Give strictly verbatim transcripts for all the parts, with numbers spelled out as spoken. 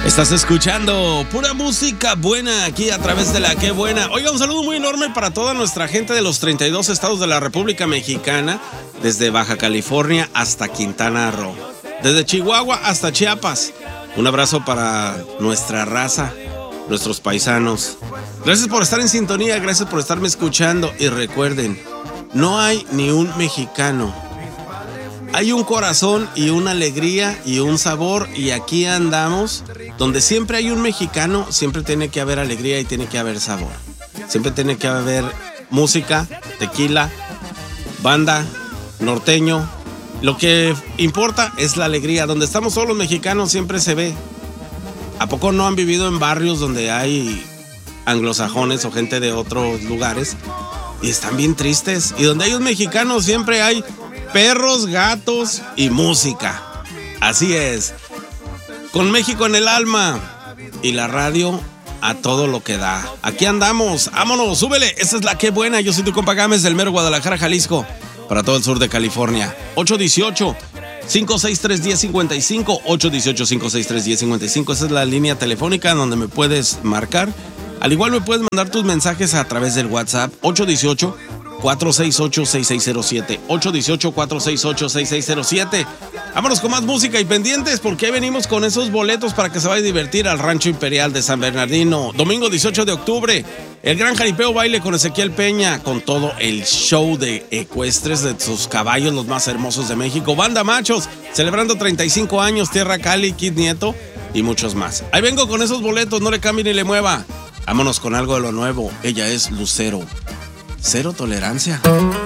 Estás escuchando pura música buena aquí a través de La Qué Buena. Oiga, un saludo muy enorme para toda nuestra gente de los treinta y dos estados de la República Mexicana, desde Baja California hasta Quintana Roo, desde Chihuahua hasta Chiapas. Un abrazo para nuestra raza, nuestros paisanos. Gracias por estar en sintonía, gracias por estarme escuchando. Y recuerden, no hay ni un mexicano. Hay un corazón y una alegría y un sabor, y aquí andamos. Donde siempre hay un mexicano, siempre tiene que haber alegría y tiene que haber sabor. Siempre tiene que haber música, tequila, banda, norteño. Lo que importa es la alegría. Donde estamos todos los mexicanos siempre se ve. ¿A poco no han vivido en barrios donde hay anglosajones o gente de otros lugares y están bien tristes? Y donde hay un mexicano siempre hay perros, gatos y música. Así es. Con México en el alma y la radio a todo lo que da. Aquí andamos. Vámonos, súbele. Esta es La Qué Buena. Yo soy tu compa Gámez del mero Guadalajara, Jalisco, para todo el sur de California. ocho uno ocho, cinco seis tres, uno cero cinco cinco. ocho uno ocho, cinco seis tres, uno cero cinco cinco. Esa es la línea telefónica donde me puedes marcar. Al igual me puedes mandar tus mensajes a través del WhatsApp. ocho uno ocho, cuatro seis ocho, seis seis cero siete. ocho uno ocho, cuatro seis ocho, seis seis cero siete. Vámonos con más música y pendientes, porque ahí venimos con esos boletos para que se vaya a divertir al Rancho Imperial de San Bernardino. Domingo dieciocho de octubre, el Gran Jaripeo Baile con Ezequiel Peña, con todo el show de ecuestres de sus caballos, los más hermosos de México. Banda Machos, celebrando treinta y cinco años, Tierra Cali, Kid Nieto y muchos más. Ahí vengo con esos boletos, no le cambie ni le mueva. Vámonos con algo de lo nuevo. Ella es Lucero. Cero tolerancia.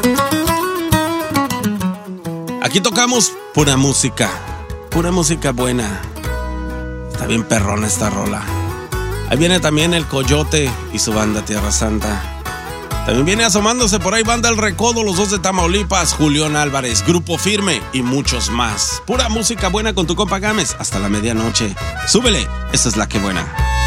Aquí tocamos pura música, pura música buena. Está bien perrona esta rola. Ahí viene también el Coyote y su banda Tierra Santa. También viene asomándose por ahí Banda El Recodo, los dos de Tamaulipas, Julián Álvarez, Grupo Firme y muchos más. Pura música buena con tu compa Gámez hasta la medianoche. Súbele, esta es La Qué Buena.